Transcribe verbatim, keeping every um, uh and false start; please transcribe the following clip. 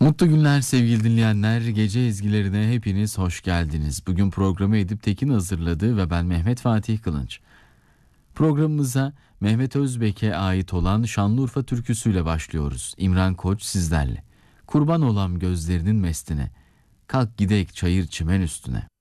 Mutlu günler sevgili dinleyenler. Gece ezgilerine hepiniz hoş geldiniz. Bugün programı Edip Tekin hazırladı ve ben Mehmet Fatih Kılınç. Programımıza Mehmet Özbek'e ait olan Şanlıurfa türküsüyle başlıyoruz. İmran Koç sizlerle. Kurban olam gözlerinin mestine, kalk gidek çayır çimen üstüne.